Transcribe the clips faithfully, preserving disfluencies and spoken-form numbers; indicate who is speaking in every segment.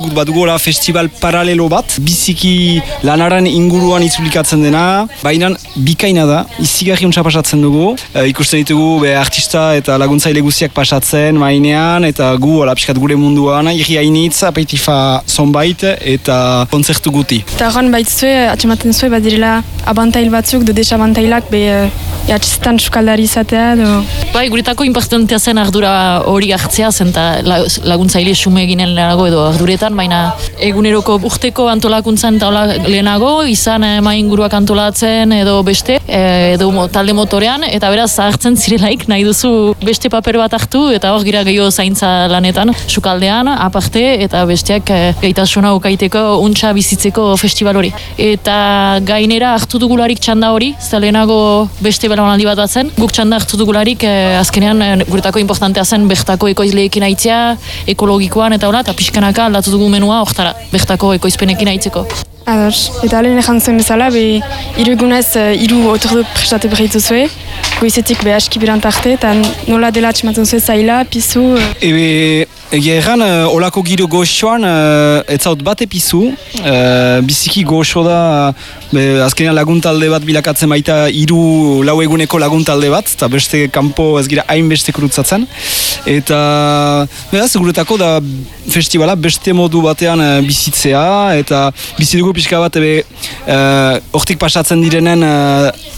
Speaker 1: guk bat gola festival paralelo bat, biziki lanaren inguruan itzulikatzen dena, baina bikaina da, izigarri untsa pasatzen dugu, e, ikusten ditugu be, artista eta laguntzaile guziak pasatzen mainean, eta gu ala pixkat gure munduan, irri hainitz, apeitifa zonbait, eta kontzertu guti.
Speaker 2: Eta horren baitzue, atxematen zuen, bat direla abantail batzuk, do desabantailak, be, atxistan sukaldari izatea, do...
Speaker 3: Bai, guretako importantea zen ardura hori hartzea zen, eta laguntzaile xume eginen lehenago edo arduretan, baina eguneroko urteko antolakuntzan eta lehenago, izan main guruak antolatzen edo beste, edo talde motorean, eta beraz hartzen zirelaik nahi duzu beste paper bat hartu, eta hor gira gehiago zaintza lanetan, sukaldean, aparte, eta besteak gaitasuna ukaiteko untxa bizitzeko festival hori. Eta gainera hartu dugularik txanda hori, zeta lehenago beste belaunaldi bat bat zen, guk txanda hartu dugularik, eh, azkenean eh, guretako importantea zen bertako ekoizleekin aitzea, ekologikoan eta hola, eta pixkanaka aldatu dugu menua hortara, bertako ekoizpenekin aitzeko.
Speaker 2: Ados, eta lehen egin zuen bezala, be, iru egunez, iru otordu prestate berritu zuen, goizetik be aski birant arte, eta nola dela atxematen zuen zaila, pizu...
Speaker 1: Ebe, egia erran, uh, olako giro goxoan, uh, ez zaut bat epizu, uh, biziki goxo da, be, azkenean laguntalde bat bilakatzen baita hiru lau eguneko laguntalde bat, eta beste kanpo ez gira hainbeste kurutzatzen, eta beraz, guretako da festivala beste modu batean uh, bizitzea, eta bizi dugu pixka bat, ebe, uh, hortik pasatzen direnen, uh,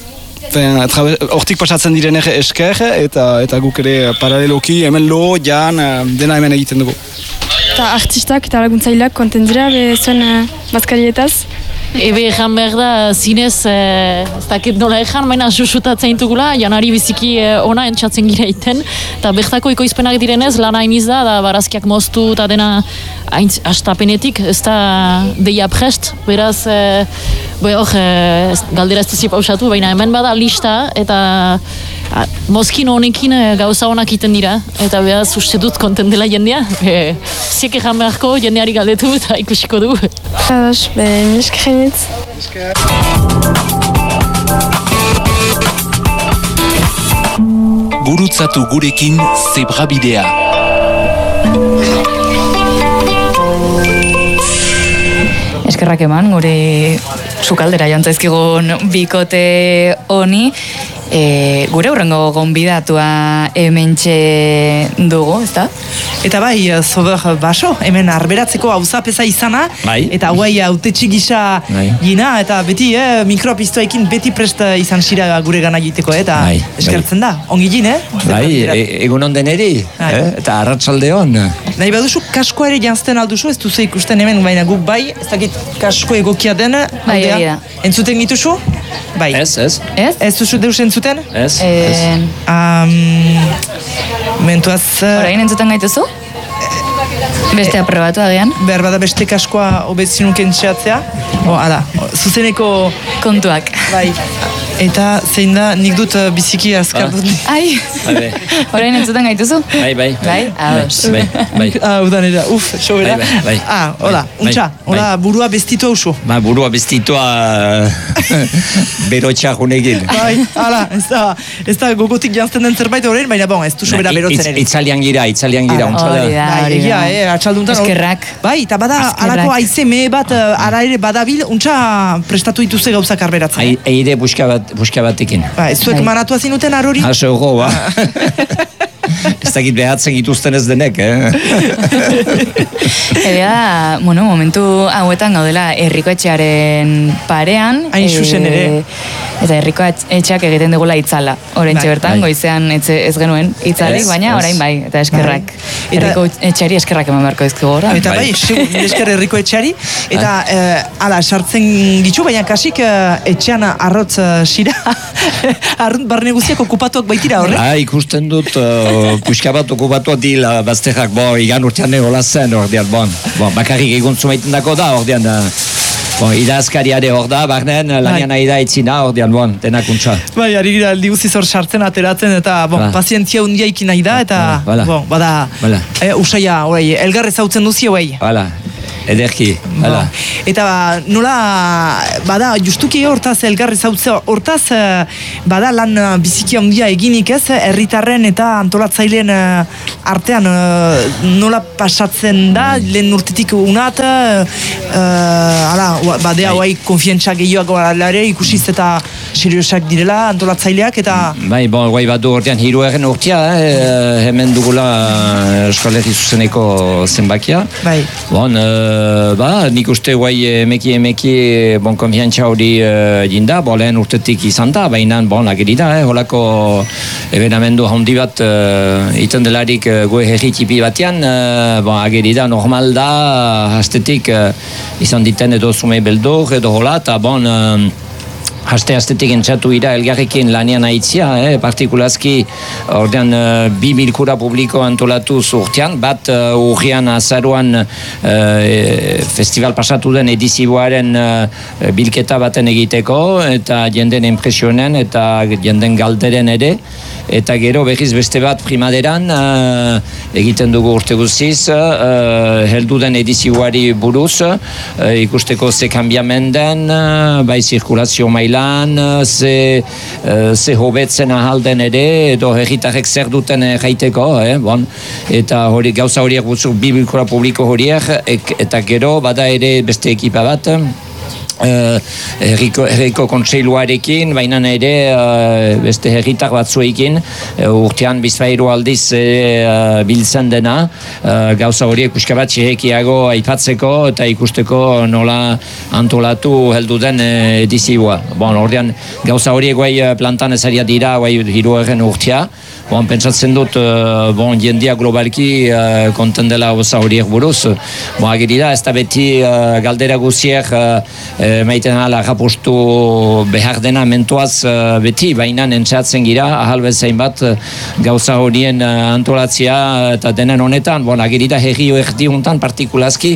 Speaker 1: hortik pasatzen direnek esker, eta eta guk ere paraleloki hemen lo, jan, dena hemen egiten dugu.
Speaker 2: Eta artistak eta laguntzaileak konten dira, be zuen uh, maskarietaz?
Speaker 3: Ebe ejan behar da zinez, eh, ez dakit nola ejan, baina susutatzen dugula, janari biziki eh, ona entzatzen gira iten, eta bertako ekoizpenak direnez, lan hainiz da, da barazkiak moztu eta dena haintz astapenetik, ez da deia prest, beraz, eh, be hor, eh, galdera ez duzi pausatu, baina hemen bada lista, eta a, mozkin honekin eh, gauza honak iten dira, eta beraz uste dut konten dela jendea, e, ziek ejan beharko jendeari galdetu eta ikusiko du.
Speaker 2: Ados, be, miskrenitz.
Speaker 4: Gurutzatu gurekin zebrabidea.
Speaker 5: Eskerrak eman, gure sukaldera jantzaizkigun bikote honi. E, gure hurrengo gonbidatua hementxe dugu, ezta?
Speaker 6: Eta bai, Zober Baso, hemen arberatzeko auzapeza izana,
Speaker 7: bai.
Speaker 6: Eta guai autetxi gisa
Speaker 7: bai.
Speaker 6: Gina, eta beti, eh, mikropistoekin beti prest izan zira gure gana egiteko, eta
Speaker 7: bai.
Speaker 6: eskertzen da, ongi gine, eh?
Speaker 7: Bai, e, egun on deneri, eh? Eta arratsalde on.
Speaker 6: Nahi baduzu, kaskoa ere jantzten alduzu, ez duzu ikusten hemen, baina guk bai, ez dakit kasko egokia den,
Speaker 5: bai, bai,
Speaker 6: entzuten gituzu? Bai.
Speaker 7: Ez, ez.
Speaker 5: Ez?
Speaker 6: Ez duzu deus entzuten?
Speaker 7: Ez,
Speaker 5: e...
Speaker 7: ez.
Speaker 6: Um, mentuaz...
Speaker 5: Orain entzuten gaituzu? Beste aprobatu agian?
Speaker 6: Behar bada beste kaskoa obezinuken txeatzea. O, ala, zuzeneko...
Speaker 5: Kontuak.
Speaker 6: Bai. Eta zein da, nik dut uh, biziki azkar dut.
Speaker 5: Ai, orain entzuten gaituzu?
Speaker 7: Bai, bai.
Speaker 5: Bai, ados.
Speaker 7: Bai, bai.
Speaker 6: Ah, udanera, uf, sobera.
Speaker 7: Bai, bai, bai.
Speaker 6: Ah, hola, untxa, hola, burua bestitua usu.
Speaker 7: Ba, burua bestitua bero txajunekin.
Speaker 6: Bai, ala, ez da, ez da gogotik jantzten den zerbait horrein, baina bon, ez du sobera berotzen ere.
Speaker 7: Itzalian gira, itzalian gira, untxa da.
Speaker 5: Hori da, hori da.
Speaker 6: Egia, eh, atxalduntan.
Speaker 5: Eskerrak.
Speaker 6: Bai, eta bada, alako aize mehe bat, ara ere badabil, untxa prestatu dituzte gauzak arberatzen.
Speaker 7: Eire buska bat buska batekin.
Speaker 6: Ba, ez zuek manatua zinuten arori?
Speaker 7: Haso ego, ba. Ez dakit behatzen gituzten ez denek, eh?
Speaker 5: Ega, bueno, momentu hauetan gaudela herriko etxearen parean.
Speaker 6: Hain zuzen ere.
Speaker 5: Eta herriko etxeak egiten dugula itzala. Orentxe bertan, goizean etxe, ez genuen itzalik, baina orain bai, eta eskerrak. Herriko etxeari eskerrak eman beharko ezkigu gora.
Speaker 6: Eta bai, esker herriko etxeari. Eta, ala, sartzen gitu, baina kasik etxean arrotz sira. Arrunt barne guztiak okupatuak baitira horre?
Speaker 7: Ha, ikusten dut, puxka bat okupatuak dila bazterrak, bo, igan urtean egola zen, ordean, bon. Bon, bakarrik egun zumaiten dako da, ordean, bon, idazkariare hor da, barnen, lanian nahi da itzina, ordean, bon, denakuntza.
Speaker 6: Bai, ari gira, aldi guziz hor sartzen, ateratzen, eta, bon, pazientzia hundia ikin nahi da, eta, bon, bada, usaia, orai, elgarrez hautzen duzi, oai.
Speaker 7: Hala. ederki, hala.
Speaker 6: Eta nola, bada, justuki hortaz elgarri zautzea, hortaz bada lan biziki handia eginik ez, herritarren eta antolatzaileen artean nola pasatzen da, lehen urtetik unat, hala, badea guai konfientzak gehiago alare, ikusiz eta seriosak direla antolatzaileak, eta...
Speaker 7: Bai, bon, guai badu ordean hiru erren urtea, eh, hemen dugula Euskal Herri zuzeneko zenbakia.
Speaker 6: Bai.
Speaker 7: Bon, uh, ba, nik uste guai emeki emeki bon konfiantza hori uh, jinda, bon, lehen urtetik izan da, baina bon, ageri da, eh, holako ebenamendu handi bat uh, iten delarik uh, goe herri tipi batean, uh, bon, ageri da, normal da, hastetik uh, izan diten edo zume beldur edo hola, eta bon, uh, Haste hastetik entzatu ira elgarrekin lanian aitzia, eh, partikulazki ordean uh, bi bilkura publiko antolatu urtean, bat uh, urrian azaruan uh, festival pasatu den ediziboaren uh, bilketa baten egiteko, eta jenden impresionen eta jenden galderen ere, eta gero behiz beste bat primaderan uh, egiten dugu urte guztiz, uh, heldu den ediziboari buruz, uh, ikusteko ze kanbiamenden, uh, bai zirkulazio maila lan, ze, ze hobetzen ahalden ere, edo herritarrek zer duten jaiteko, eh, bon. Eta hori, gauza horiek guztu bibilkura publiko horiek, ek, eta gero bada ere beste ekipa bat, Uh, herriko, herriko kontseiluarekin, baina ere uh, beste herritar batzuekin uh, urtean bizpairu aldiz uh, biltzen dena, uh, gauza horiek puska bat txirekiago aipatzeko eta ikusteko nola antolatu heldu den uh, edizioa. Bon, ordean gauza horiek guai plantan ezaria dira guai hiru erren urtea. Bon, pentsatzen dut, uh, bon, jendia globalki uh, konten dela gauza horiek buruz. Bon, ageri da, ez da beti uh, galdera guziek uh, maiten ala rapostu behar dena mentuaz uh, beti, baina entzatzen gira, ahal bezain bat uh, gauza horien uh, antolatzia eta denen honetan, bon, ageri da herri erdi untan partikulazki,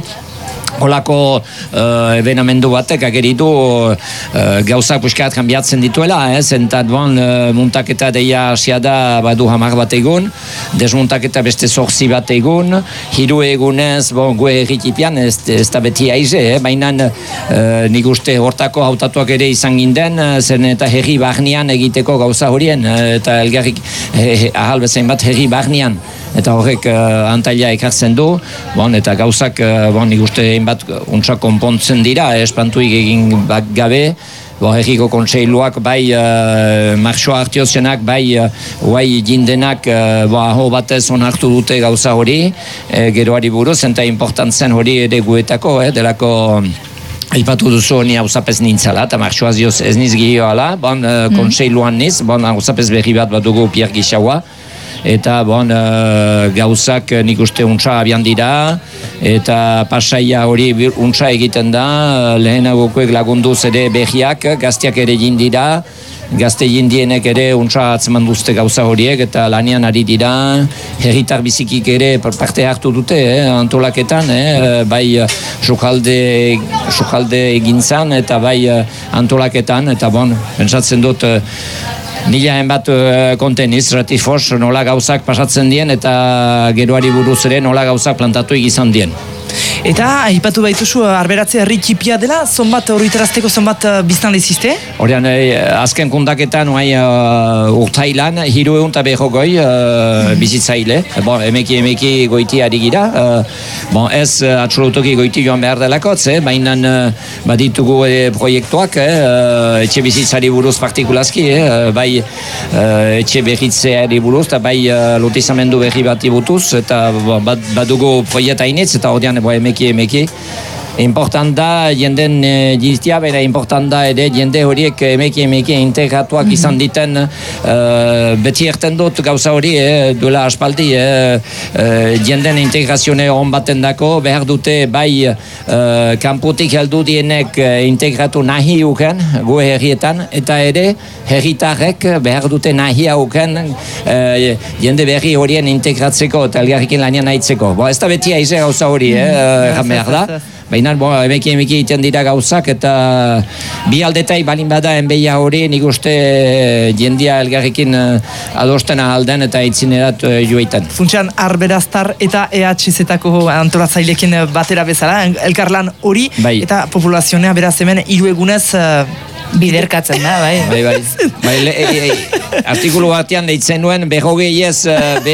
Speaker 7: holako uh, ebenamendu batek ageritu uh, gauzak puskat kanbiatzen dituela, eh? Zentat bon, uh, muntaketa deia asia da badu hamar bat egun, desmuntaketa beste zorzi bat egun, hiru egunez, bon, gue erritipian ez, ez da beti aize, eh? Baina uh, nik uste hortako hautatuak ere izan ginden, zen eta herri barnean egiteko gauza horien, eta elgarrik eh, ahal bezain bat herri barnean. Eta horrek uh, antaila ekartzen du, bon, eta gauzak, uh, bon, nik uste bat untsa konpontzen dira, espantuik egin bat gabe, bo, herriko kontseiluak, bai uh, marxoa hartiozenak, bai uh, guai jindenak, uh, bo, aho batez onartu dute gauza hori, e, geroari buruz, eta importantzen hori ere guetako, eh, delako... Aipatu duzu honi hauzapez nintzala, eta marxoazioz ez niz gehioala, bon, uh, mm. kontseiluan niz, bon, hauzapez berri bat bat dugu Pierre Gixaua, eta bon, uh, gauzak nik uste untsa abian dira, eta pasaia hori untsa egiten da, lehenagokoek lagunduz ere behiak, gazteak ere jindira, gazte jindienek ere untsa atzeman duzte gauza horiek, eta lanian ari dira, herritar bizikik ere parte hartu dute, eh, antolaketan, eh, bai sukalde, sukalde egintzan, eta bai antolaketan, eta bon, pentsatzen dut, nila bat uh, konteniz, ratifos, nola gauzak pasatzen dien, eta geroari buruz ere nola gauzak plantatu egizan dien.
Speaker 6: Eta, aipatu baituzu, arberatze herri txipia dela, zonbat horriterazteko zonbat uh, biztan lezizte?
Speaker 7: Horrean, eh, azken kundaketan, uai, uh, urtailan, hiru egun eta beho goi, uh, bizitzaile. Bon, emeki emeki goiti ari gira. Uh, bon, ez uh, atxolotoki goiti joan behar delakotz, eh, baina uh, baditugu eh, proiektuak, eh, uh, etxe bizitzari buruz partikulazki, eh, bai uh, etxe berritzeari buruz, eta bai uh, lotizamendu berri bati butuz, eta bad, badugu proiekta initz, eta horrean, bo, emeki emeki. Important da, jenden e, jiztia bera important da ere, jende horiek emeki emeki integratuak izan diten, uh, beti erten dut gauza hori, eh, duela aspaldi, eh, uh, jenden integrazione hon baten dako, behar dute bai uh, kanpotik heldu dienek integratu nahi uken, gu herrietan, eta ere herritarrek behar dute nahi uken, uh, jende berri horien integratzeko eta elgarrikin lanian haitzeko. Bo, ez da beti aize gauza hori, eh, uh, behar da. baina bo, emeki emeki egiten dira gauzak, eta bi aldetai balin bada enbeia hori, nik uste jendia elgarrekin adosten ahalden eta itzinerat joetan.
Speaker 6: Funtsean, Arberaztar eta E H Z-etako antolatzailekin batera bezala, elkarlan hori,
Speaker 7: bai.
Speaker 6: Eta populazionea beraz hemen hiru egunez
Speaker 5: biderkatzen da, bai.
Speaker 7: Bai, bai. bai le, e, e, artikulu batean deitzen nuen berrogei ez, be,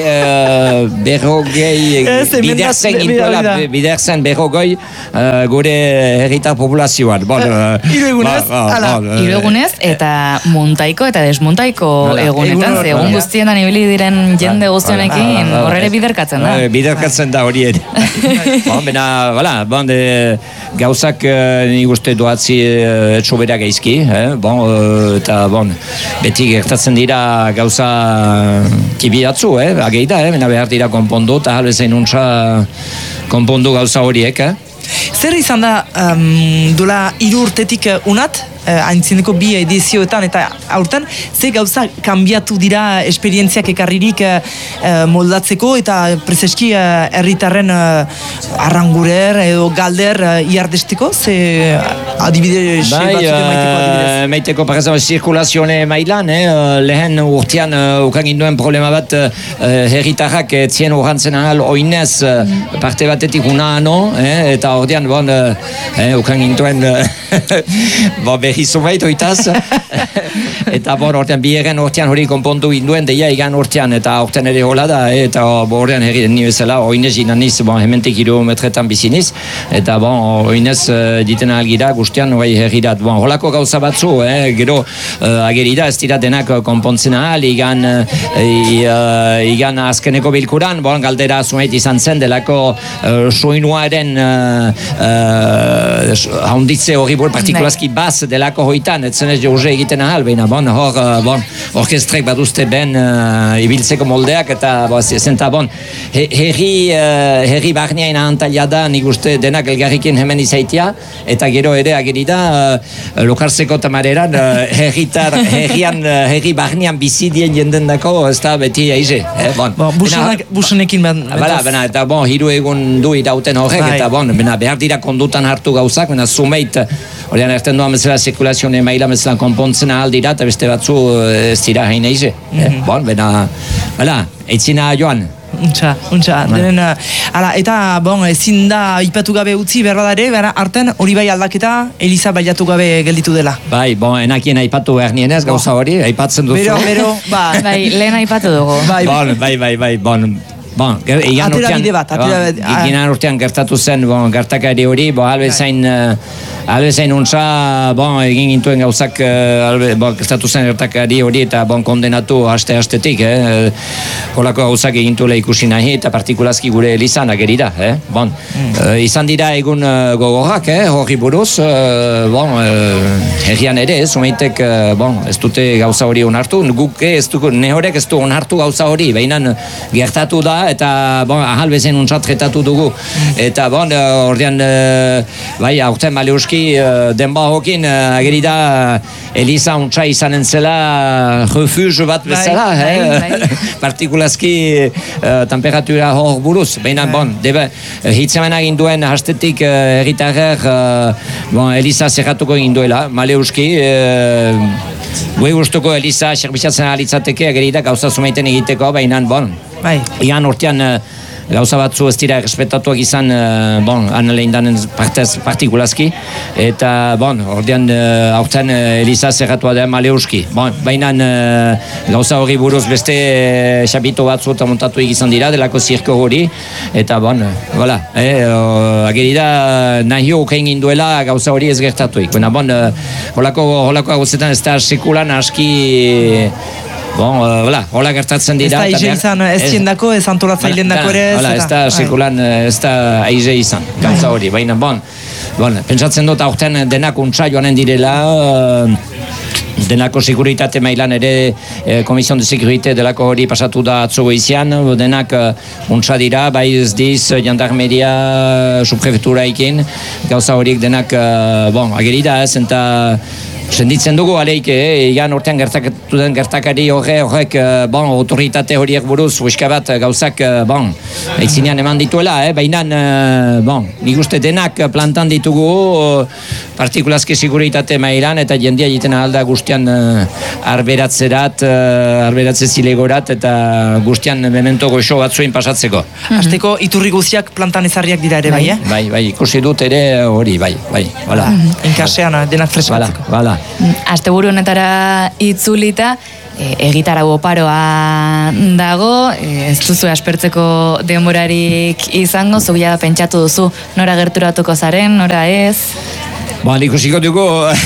Speaker 7: berrogei biderzen gintuela, biderzen berrogei uh, gure herritar populazioan. Bon, uh,
Speaker 6: hiru egunez, ala.
Speaker 5: Hiru egunez, eta montaiko eta desmontaiko ala, egunetan, egun, egun guztietan ibili diren jende guztionekin, horre ere biderkatzen da.
Speaker 7: Biderkatzen da hori ere. Bon, bena, bala, bon, de, gauzak uh, nik uste doatzi uh, etxobera gaizki, eh? Bon, uh, eta bon, beti gertatzen dira gauza kibiatzu, eh? Ageida, eh? Bena behar dira konpondu, eta halbezain untza konpondu gauza horiek, eh?
Speaker 6: Zer izan da um, dola hiru urtetik unat, uh, aintzineko bi edizioetan eta aurten, ze gauza kanbiatu dira esperientziak ekarririk uh, moldatzeko eta prezeski uh, herritarren uh, arrangurer edo galder uh, iardesteko, ze adibide xe
Speaker 7: bai,
Speaker 6: batzuk emaiteko adibidez?
Speaker 7: Uh, maiteko, par exemple, zirkulazione mailan, eh? Lehen urtean uh, ukan ginduen problema bat uh, herritarrak uh, zien urrantzen ahal oinez uh, parte batetik una ano, eh? Eta ordean, bon, eh, ukan gintuen bon, berri zumeit oitaz eta bon, ordean bieren urtean hori konpontu ginduen deia igan urtean, eta urtean ere hola da, eh, eta bon, ordean herri ni bezala oinez inaniz, bon, hementik kilometretan biziniz, eta bon, oinez uh, diten algira guztian bai herrirat, bon, holako gauza batzu, eh, gero uh, agerida ez dira denak konpontzen ahal, igan uh, igan azkeneko bilkuran, bon, galdera zumeit izan zen delako uh, soinuaren uh, Uh, haunditze hori bol partikulazki baz delako hoitan, etzen ez jorge egiten ahal, baina bon, hor, uh, bon, orkestrek baduzte ben uh, ibiltzeko moldeak, eta bon, zenta bon, he, herri, uh, herri barniain ahantalia da, nik uste denak elgarrikin hemen izaitia, eta gero ere agerida uh, lokarzeko tamareran uh, herritar, herrian, uh, herri barnian bizidien jenden dako, ez da beti aize, eh, bon.
Speaker 6: Bon, busenekin ben,
Speaker 7: bala, bena, eta bon, hiru egun du irauten horrek, eta bon, bena, behar dira kondutan hartu gauzak, bena zumeit, horrean erten doan bezala zirkulazioen emaila bezala konpontzen ahal dira, eta beste batzu ez dira hain eize. Mm -hmm. eh, bon, bena, bala, eitzina joan.
Speaker 6: Untxa, untxa, denen, uh, ala, eta, bon, ezin da ipatu gabe utzi, berbadare, bera, arten, hori bai aldaketa, Eliza baiatu gabe gelditu dela.
Speaker 7: Bai, bon, enakien aipatu behar nienez, gauza hori, aipatzen duzu.
Speaker 6: Bero, bero, ba.
Speaker 5: Bai, lehen aipatu dugu.
Speaker 6: Bai,
Speaker 7: bon, bai, bai, bai, bon, Bon, igan urtean, bon, urtean gertatu zen, bon, gertakari hori, bon, albezain, uh, albezain untza, bon, egin gintuen gauzak, uh, albe, bon, gertatu zen gertakari hori, eta bon, kondenatu haste-hastetik, eh? Holako gauzak egintuela ikusi nahi, eta partikulazki gure Elizan agerida, eh? Bon, mm. uh, izan dira egun uh, gogorrak, eh? Horri buruz, uh, bon, uh, herrian ere, ez, umeitek, uh, bon, ez dute gauza hori onartu, guk ez du, ne horrek ez du onartu gauza hori, behinan gertatu da, eta bon, ahal bezen untzat retatu dugu, eta bon, ordean bai, aurten baleuski denba hokin agerida Eliza untza izanen zela refugio bat bezala,
Speaker 5: bai, eh? bai, bai.
Speaker 7: Partikulazki uh, temperatura hor buruz, behinan bon, debe, hitzemen aginduen hastetik herritarrer uh, bon, Eliza zerratuko ginduela, maleuski uh, gue gustuko Eliza serbizatzen alitzateke agerida gauza zumeiten egiteko, behinan bon,
Speaker 6: bai.
Speaker 7: Igan urtean uh, gauza batzu ez dira respetatuak izan, uh, bon, analein danen partez partikulazki, eta, bon, ordean uh, aurten uh, Eliza zerratua da maleuski. Bon, baina uh, gauza hori buruz beste uh, xabito batzu eta montatu egizan dira, delako zirko hori, eta, bon, voilà, eh, uh, agerida nahi ukein ginduela gauza hori ez gertatuik. Baina, bon, uh, holako, holako gauzetan ez da sekulan aski Bon, uh, hola, hola gertatzen dira.
Speaker 6: Ez da aize izan, ez ziendako, ez antolatzailean dako ere.
Speaker 7: Hola, ez da sekulan, ez da aize izan, gauza hori. Baina, bon, bon, pentsatzen dut aurten denak untsa joanen direla, uh, denako seguritate mailan ere eh, Komision de Segurite delako hori pasatu da atzo goizian, denak uh, untsa dira, bai ez diz, jandarmeria, subprefetura ikin, gauza horiek denak, uh, bon, agerida ez, eta senditzen dugu aleik, eh, igan urtean gertakatu den gertakari horre, horrek, eh, bon, autoritate horiek buruz, uska bat gauzak, eh, bon, eitzinean eman dituela, eh, baina, eh, bon, nik uste denak plantan ditugu, partikulazki seguritate mailan, eta jendia egiten alda guztian eh, arberatzerat, eh, arberatze zilegorat, eta guztian memento goxo batzuin pasatzeko.
Speaker 6: Azteko iturri guziak plantan ezarriak dira ere bai, eh?
Speaker 7: Bai, bai, ikusi dut ere hori, bai, bai, hola.
Speaker 6: Inkasean denak freskatzeko.
Speaker 7: Bala, bala.
Speaker 5: Asteburu honetara itzulita, e, egitarau oparoa dago, e, ez duzu aspertzeko denborarik izango, zugia pentsatu duzu nora gerturatuko zaren, nora ez?
Speaker 7: Ba, nik usiko dugu,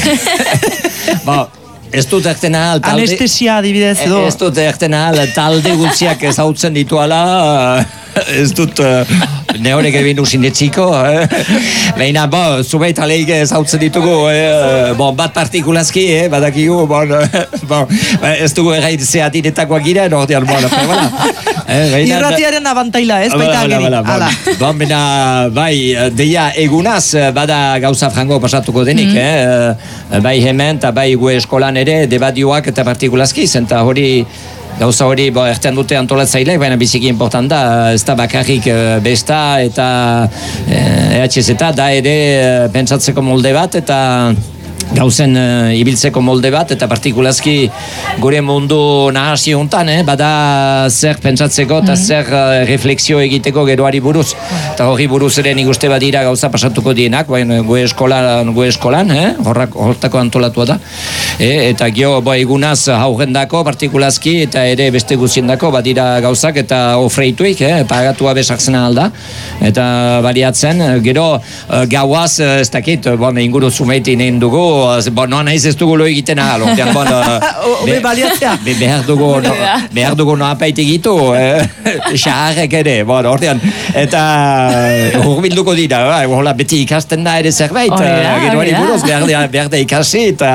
Speaker 7: ba, ez dut erten ahal talde...
Speaker 6: Anestesia adibidez edo...
Speaker 7: Ez dut erten ahal talde gutxiak ezautzen dituala, ez dut ne horrek ebin usinetziko, eh? Baina, bo, zubeit aleik ezautzen ditugu, eh? Bon, bat partikulazki, eh? Badakigu, bon, bon, ez dugu errait zeatinetakoak gira, nordean, bon, voilà. Eh,
Speaker 6: irratiaren abantaila, ez baita ageri.
Speaker 7: Bon, bena, bai, deia egunaz, bada gauza frango pasatuko denik, mm. eh? Bai hemen, eta bai gue eskolan ere, debatioak eta partikulazki, zenta hori, gauza hori, bo, erten dute antolatzaileak, baina biziki important da, ez da bakarrik uh, besta eta E H Z da ere uh, pentsatzeko molde bat eta gauzen uh, ibiltzeko molde bat eta partikulazki gure mundu nahasi hontan, eh? Bada zer pentsatzeko eta mm-hmm. zer uh, refleksio egiteko geroari buruz eta hori buruz ere nik uste badira gauza pasatuko dienak, baina gue eskolan, gue eskolan, eh? Horrak, hortako antolatua da, eh? Eta gio bo, egunaz haurendako partikulazki eta ere beste guziendako badira gauzak eta ofreituik, eh? Pagatua besakzena alda eta baliatzen, gero uh, gauaz, ez dakit, bon, inguru zumeiti nein dugu, bon, noa nahiz ez dugu lo egiten ahal, ordean, bon,
Speaker 6: be, baliatzea.
Speaker 7: Be, behar dugu, no, behar dugu noa paiti gitu, eh? Xaharrek ere, bon, ordean, eta hurbilduko dira, eh? Hola, beti ikasten da ere zerbait, geroari buruz, behar, behar da ikasi, eta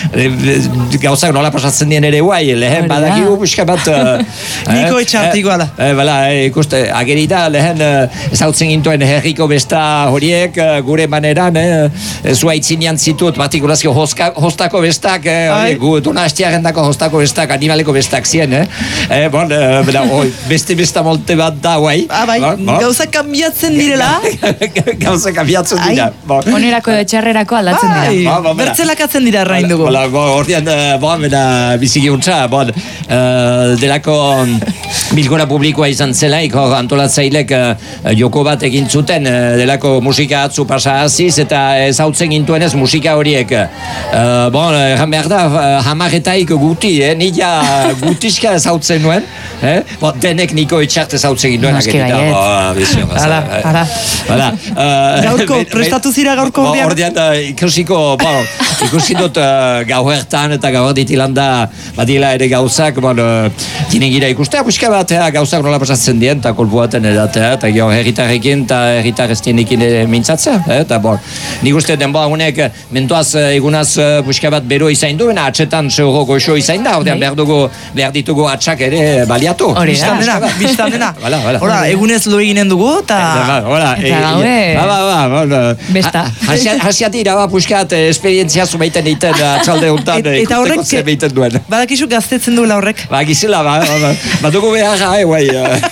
Speaker 7: gauzak nola pasatzen dien ere guai, lehen badakigu buska bat.
Speaker 6: Niko etxartiko ala.
Speaker 7: Bala, ikuste, agerita, lehen ezautzen gintuen herriko besta horiek, gure maneran, zua itzinean zitut, partikulazki hostako bestak, eh, gu donastiaren dako hostako bestak, animaleko bestak zien, eh? Eh, bon, eh, bela, oh, beste besta molte bat da, guai.
Speaker 6: Ah, bai, bon, bon. Gauza kambiatzen direla.
Speaker 7: Gauza kambiatzen dira. Bon.
Speaker 5: Onerako edo txarrerako aldatzen dira.
Speaker 7: Bon, bon,
Speaker 6: bertzelakatzen dira errain dugu.
Speaker 7: Bon, ordean, bon, bena, biziki untza, bon, uh, delako bilgora publikoa izan zelaik, hor antolatzailek uh, joko bat egin zuten, uh, delako musika atzu pasa haziz, eta ezautzen gintuen ez musika horiek. Uh, bon, erran behar da, uh, hamaretaik guti, eh? Nila gutizka ezautzen nuen, eh? Bon, denek niko etxart ezautzen gintuen.
Speaker 5: Noski baiet.
Speaker 6: Hala, hala.
Speaker 7: Hala.
Speaker 6: Gaurko, prestatu zira gaurko
Speaker 7: ordean? Ordean, ikusiko, bon, ikusi dut uh, gauhertan eta gauher ditilanda badila ere gauzak, bon, uh, tinegira ikustea, buska bat, eh, gauzak nola pasatzen dien, eta kolbuaten edatea, eta gero herritarrekin, eta herritar estienekin mintzatzea, eh, eta bon, nik uste denboa honek, mentoaz egunaz buska bat bero izain du, bena atxetan zeuro goxo izain da, ordean behar dugu, behar ditugu atxak ere baliatu.
Speaker 6: Hori da, biztan dena. Hora, egunez lo eginen dugu, eta...
Speaker 7: Hora,
Speaker 5: eta gaue... Besta.
Speaker 7: Hasiatira, ba, puskat, esperientzia zumeiten egiten atxalde honetan, ikusteko zemeiten duen.
Speaker 6: Badakizu gaztetzen duela horrek?
Speaker 7: Ba, gizela, ba, ba, dugu behar, eh, guai.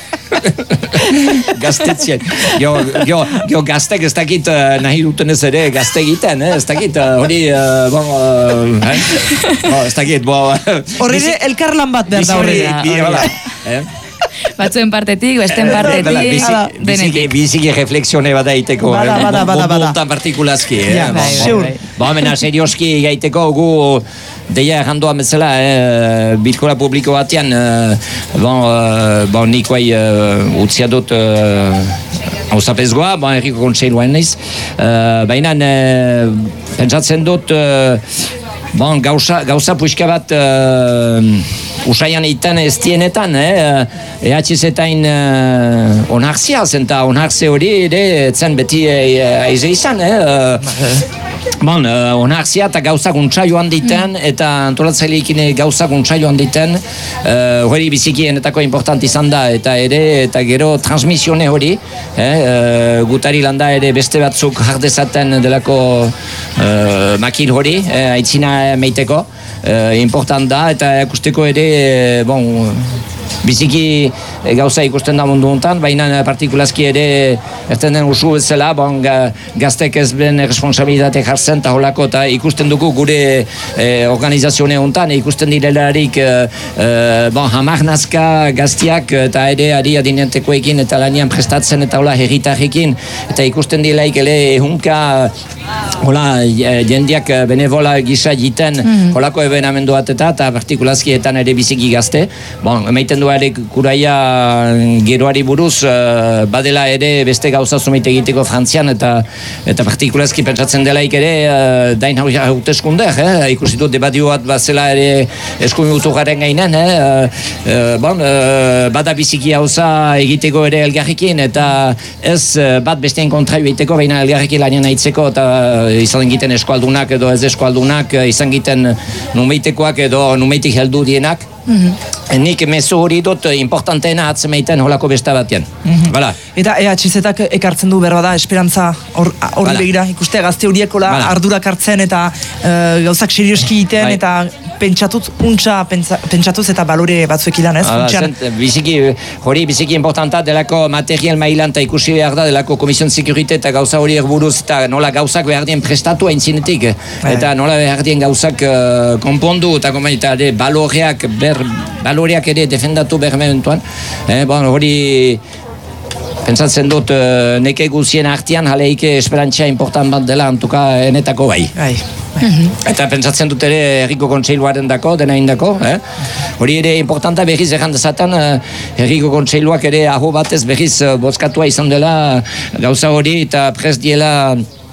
Speaker 7: Gaztetzien. Jo, jo, jo gaztek ez dakit uh, nahi duten ez ere gazte egiten, eh? Ez dakit hori, uh, bon, uh, eh? Bo, ez dakit, bo...
Speaker 6: Horri elkarlan bat behar da horri.
Speaker 5: Batzuen partetik, besten partetik,
Speaker 7: denetik. Biziki reflexione bada iteko.
Speaker 6: Bada, bada, bada, bada.
Speaker 7: Montan partikulazki, eh?
Speaker 6: Ja, seur.
Speaker 7: Ba, mena, serioski gaiteko gu... Deia errandoa bezala, eh, bilkora publiko batean, eh, bon, eh, bon, nik guai uh, utzia dut hausapezgoa, uh, bon, erriko kontseiluan naiz, uh, baina uh, pentsatzen dut, uh, bon, gauza, gauza puixka bat uh, usaian eitan ez dienetan, eh, E H Z-tain uh, onartzia, zenta onartze hori ere, etzen beti aize izan, eh, uh, Bon, uh, onartzia eta gauzak untsa joan diten, eta antolatzaileekin gauzak untsa joan diten, hori uh, biziki enetako important izan da, eta ere, eta gero transmisione hori, eh, uh, gutari landa ere beste batzuk jardezaten delako uh, makil hori, eh, aitzina meiteko, uh, important da, eta ikusteko ere, bon, biziki gauza ikusten da mundu hontan, baina partikulazki ere erten den usu bezala, bon, gaztek ez ben responsabilitate jartzen eta holako, eta ikusten dugu gure eh, organizazione hontan, ikusten direlarik eh, eh, bon, hamar nazka gaztiak eta ere ari adinentekoekin eta lanian prestatzen eta hola herritarrekin, eta ikusten direlaik ere ehunka hola jendiak benevola gisa jiten mm-hmm. holako ebenamenduat eta eta partikulazkietan ere biziki gazte, bon, emaiten du ere kuraia geroari buruz uh, badela ere beste gauza zumeite egiteko Frantzian eta eta partikulazki pentsatzen delaik ere uh, dain hauteskundeak, eh? Ikusi dut debatio bat bazela ere eskuin garen gainen, eh? uh, bon, uh, bada biziki gauza egiteko ere elgarrekin eta ez uh, bat besteen kontra egiteko, baina elgarrekin lanien aitzeko eta uh, izan egiten eskualdunak edo ez eskualdunak, uh, izan egiten numeitekoak edo numeitik heldu dienak. Mm-hmm. Nik mezu hori dut importanteena atzemeiten holako besta batean. Mm-hmm. Voilà.
Speaker 6: Eta E H Z-ak ekartzen du berba da esperantza horri voilà. Begira, ikuste gazte horiekola voilà. Ardurak hartzen eta uh, gauzak serioski egiten bai. Eta pentsatuz, untsa pentsatuz eta balore batzuek ilan, ez?
Speaker 7: Zent, biziki, hori biziki importanta delako material mailan eta ikusi behar da delako Komision Sekurite eta gauza hori buruz eta nola gauzak behar dien prestatu haintzinetik eta nola behar dien gauzak uh, konpondu eta eta baloreak ber baloreak ere defendatu bermementuan. Eh, bon, hori pentsatzen dut uh, neke guzien artian jaleike esperantzia important bat dela antuka enetako bai.
Speaker 6: Bai.
Speaker 7: Mm-hmm. Eta pentsatzen dut ere herriko kontseiluaren dako, dena indako. Eh? Hori ere importanta berriz erran dezaten uh, herriko kontseiluak ere aho batez berriz uh, bozkatua izan dela gauza hori eta prest diela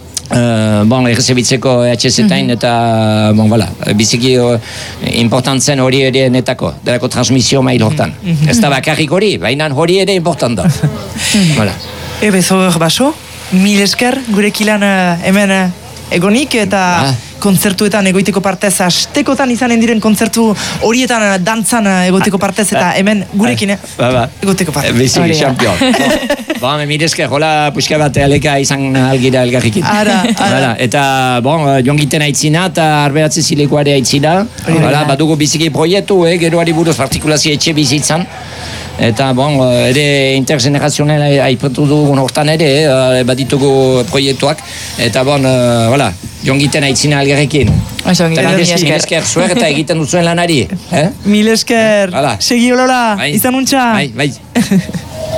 Speaker 7: Uh, bon, errezebitzeko E H Z-tain mm-hmm. eta bon, voilà, biziki uh, importantzen hori ere netako, delako transmisio mail hortan. Mm-hmm. Ez da bakarrik hori, baina hori ere important da. Voilà.
Speaker 6: Ebe, zor baso, mil esker gurekilan uh, hemen uh, egonik eta ah. kontzertuetan egoiteko partez astekotan izanen diren kontzertu horietan dantzan egoteko partez eta hemen gurekin
Speaker 7: ba, ba.
Speaker 6: egoteko partez.
Speaker 7: Biziki, champion. Ba, me mirezke, jola puxka bat aleka izan algira elgarrikin.
Speaker 6: Ara, ara.
Speaker 7: Eta, bon, jongiten aitzina eta arberatze zilekoare aitzina. Badugu biziki proiektu, eh, geroari buruz partikulazio etxe bizitzan. Eta, bon, ere intergenerazionel aipatu dugun hortan ere, eh, baditugu proiektuak. Eta, bon, uh, voilà, jongiten aitzina algarrekin.
Speaker 5: Oso,
Speaker 7: mil esker zuer eta egiten duzuen lanari. Eh?
Speaker 6: Mil esker,
Speaker 7: Hala.
Speaker 6: Segi olola, izan untxa.
Speaker 7: Bai, bai.